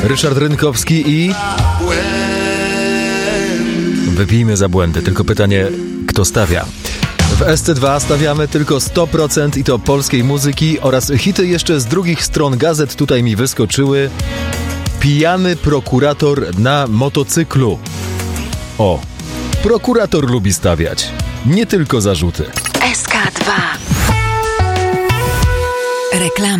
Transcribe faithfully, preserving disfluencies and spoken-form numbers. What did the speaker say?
Ryszard Rynkowski i... Wypijmy za błędy, tylko pytanie, kto stawia? W S C dwa stawiamy tylko sto procent i to polskiej muzyki oraz hity jeszcze z drugich stron gazet tutaj mi wyskoczyły. Pijany prokurator na motocyklu. O, prokurator lubi stawiać, nie tylko zarzuty. S K dwa. Reklama.